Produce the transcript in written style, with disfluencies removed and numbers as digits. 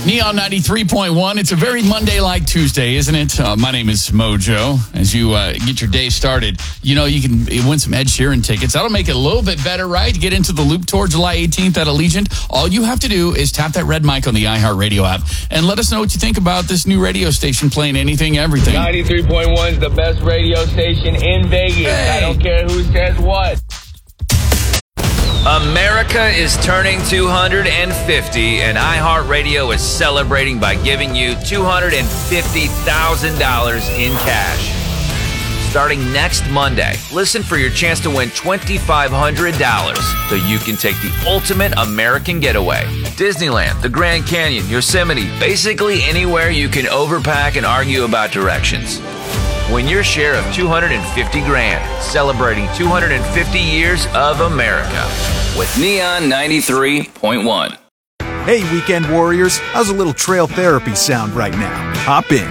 Neon 93.1. It's a very Monday-like Tuesday, isn't it? My name is Mojo. As you get your day started, you can win some Ed Sheeran tickets. That'll make it a little bit better, right? To get into the Loop Tour July 18th at Allegiant. All you have to do is tap that red mic on the iHeartRadio app and let us know what you think about this new radio station playing anything, everything. 93.1 is the best radio station in Vegas. Hey. I don't care who says what. America is turning 250, and iHeartRadio is celebrating by giving you $250,000 in cash. Starting next Monday, listen for your chance to win $2,500 so you can take the ultimate American getaway. Disneyland, the Grand Canyon, Yosemite, basically anywhere you can overpack and argue about directions. Win your share of $250,000, celebrating 250 years of America with Neon 93.1. Hey, weekend warriors, how's a little trail therapy sound right now? Hop in.